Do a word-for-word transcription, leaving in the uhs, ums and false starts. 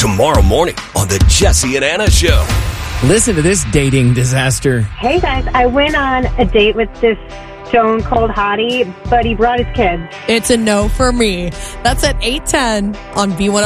tomorrow morning on the Jesse and Anna Show. Listen to this dating disaster. Hey guys, I went on a date with this stone cold hottie, but he brought his kids. It's a no for me. That's at eight ten on B one.